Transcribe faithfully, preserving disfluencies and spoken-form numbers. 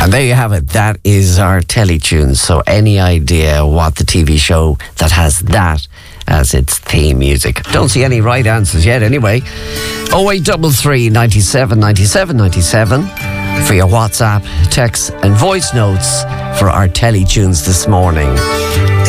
And there you have it. That is our Teletunes. So any idea what the T V show that has that as its theme music? Don't see any right answers yet anyway. oh eight three three, nine seven, nine seven, nine seven for your WhatsApp, text and voice notes for our Teletunes this morning.